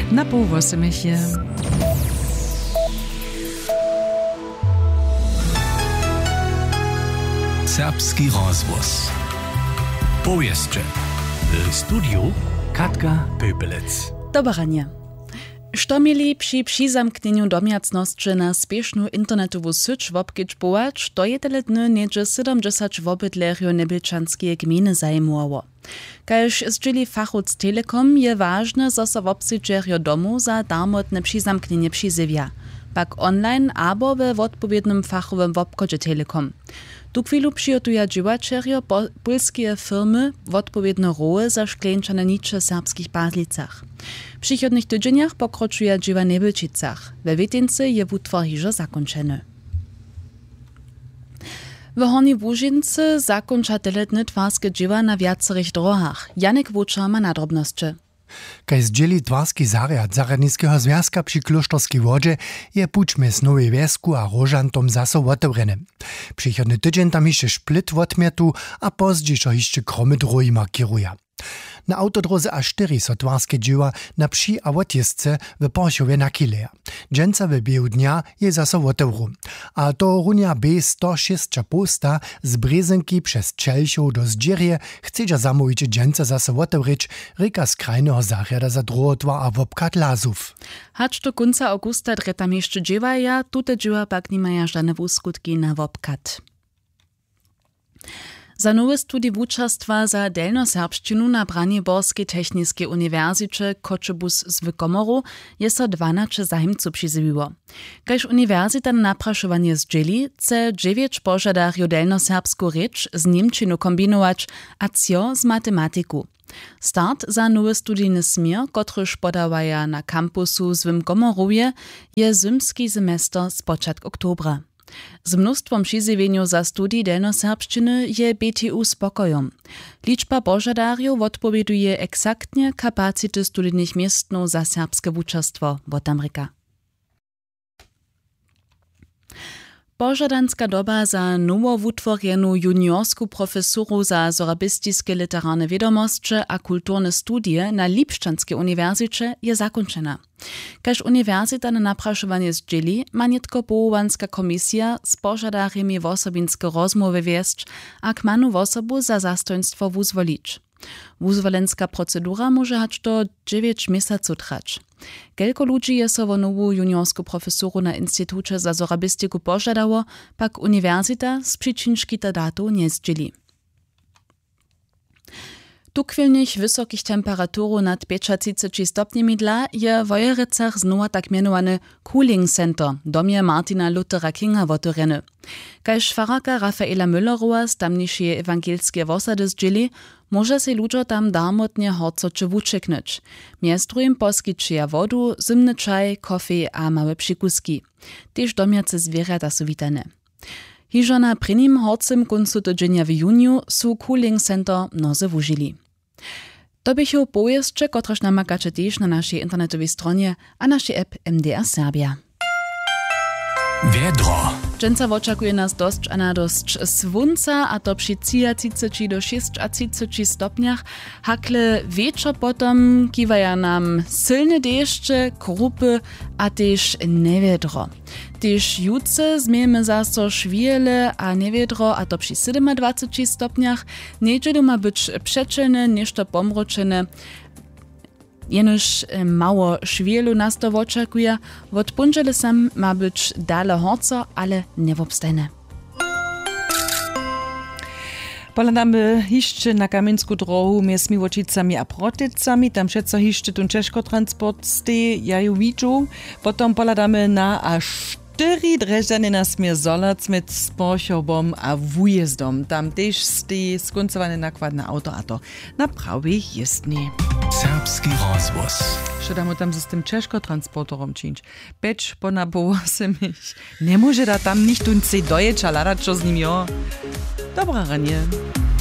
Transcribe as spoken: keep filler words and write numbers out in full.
Na pół osmych je. Serbski rozgłos. Powieszcze. W studiu Katka Pöpelec. Dobranie. Što mieli przy přizamknieniu domiacnosće na spiešnu internetovu syć wobkedźbować, to je tele dny niedzie siedemdziesiąt wobydlerjo nebylčanskie gminy zajmowało. Kaž zdźeli fachowc Telekom je ważne, zo so wobsydźerjo domu za darmotne přizamknienie přizywia. Pak online abo we wotpowiednym fachowym wobkodzie Telekom. Tu chwilu przygotują działaczerjo polskie firmy wotpowiedne roły za szkleńczane nicze w serbskich Bazlicach. W przychodnych tydzieniach pokroczuje dzieła w Nebylčicach. We Wetynce je wutwór hižo zakończony. W Hornej Łužince zakończa teletne twarskie dzieła na wiacerých drogach. Janek Wuča ma nadrobnosće. Kaj zdjeli twarski zariad Zaradnického związka przy Kloštorskiej wodzie je puć mez Nowej Wesku a Rožantom zaso otevřene. Przychodny tydzień tam jeszcze Split odmietu, a pozdziejszo jeszcze kromy drogi markiruje. Na autodroze A cztery so twarskie dzieła na psi a odjezdce w Porchowie nakileja. Dżęca w biegu dnia je zaso otevru. A to runia B sto sześć posta z Brezynki przez Čelšov do Zdzierje chce zamówić dżęca zaso otevrić, reka z krajnego zachjada za drogotwa a wobkat lazów. Hacz do końca augusta dre tam jeszcze dziewaja, tute dzieła pak nimaja żadne wuskutki na wobkat. Za nowe studii wučerstwa za delnoserbšćinu na Braniborskiej Techniskiej Uniwersycie Kočebus z Komoru je so dwanaście zajimców przyzywiło. Kaž uniwersita na napraszowanie zdjeli, chce dziewięć pożadarju delnoserbsku rzecz z niemčinu kombinować, a cio z matematiku. Start za nowy studijny smier, kotryż podawaja na kampusu z Komoruje, je zymski semester z początku oktobra. Z mnóstwom přizywieniu za studii delnoserbšćiny je B T U spokojom. Liczba požadarjów odpowieduje eksaktnie kapacity studijnych miestnów za serbskie wučerstwo od Ameryka. Požadanska doba za nowo wutworjenu juniorsku profesoru za zorabistiskie literarne wiadomostcze a kulturne studie na Lipšćanskiej uniwersycie je zakończena. Kaž uniwersita na napraszowanie zdjeli, ma nitko powołanska komisja z požadarjemi wosobinske rozmowy wieszcz, a kmanu wosobu za zastojnstwo wuzwolić. Wuzwolenska procedura może hać do dziewięć miesaców trwać. Kelko ludzi je so wo nowu juniorsku profesoru na Instytucie za zorabistiku požadało, pak uniwersita z przyczynszki te datu nie zdjeli. Tukwilnych wysokich temperaturów nad trzydziestopięć stopniami dla je w Wojerecach znowu tak mianowany Cooling Center, domie Martina Luthera Kinga wotoreny. Kaž faraka Rafaela Müllerova z tamniejszej ewangelskie wosady zdjeli, może se ludzie tam darmotnie horcocze wuczeknąć. Miastrujim poskičeja wodu, zimny czaj, kofi a małe przykuski. Też domiace zwierzęta są witane. Hižo na prynim horcym końcu tydzienia w juniu su Cooling Center mnozy wužili. To bychu pojezdcze, kotreż namakacie też na naszej internetowej stronie a naszej app M D R Serbia. Wiedro. Dżęca oczekuje nas dość a na dość słonca, a to przy trzydzieści do sześćdziesięciu stopniach. Hakle wieczor potom kiwaja nam silne deszcze, krupy, a też newiedro. Też jutce zmiemy zaso szwiele a newiedro, a to przy dwudziestych stopniach. Niedzielu ma być przeczene, nieszto pomroczene. Jenoż mało szwielu nas to oczekuje, od punżele sam ma być dale horco, ale nie wobstajne. Poladamy hiszczy na Kamiensku drohu między Miłočicami a Protycami, tam všetko hiszczy tun Czeszkotransport stej, ja ju widzę. Potom poladamy na A cztery dreżdżany na smier Zolac med Sporchobom a wujezdom. Tam też stej skoncowane nakładne auto, a to na prawej jezdni. Serbski rozgłos. Što damo tam z tym Czeszkotransportorom czynić? Pecz ponaboło se mich. Nie może da tam nicht un C dojeć, a lada čo z nim jo. Dobra ranie.